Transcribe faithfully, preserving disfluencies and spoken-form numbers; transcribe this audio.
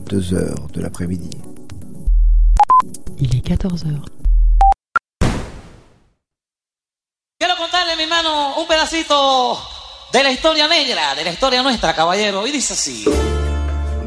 deux heures de l'après-midi. Il est quatorze heures. Quiero contarle, mi hermano, un pedacito de la historia negra, de la historia nuestra, caballero, y dice así.